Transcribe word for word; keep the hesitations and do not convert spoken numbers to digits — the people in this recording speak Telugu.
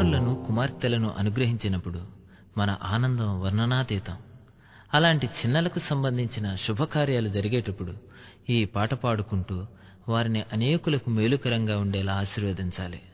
కుమారులను కుమార్తెలను అనుగ్రహించినప్పుడు మన ఆనందం వర్ణనాతీతం. అలాంటి చిన్నలకు సంబంధించిన శుభకార్యాలు జరిగేటప్పుడు ఈ పాట పాడుకుంటూ వారిని అనేకులకు మేలుకరంగా ఉండేలా ఆశీర్వదించాలి.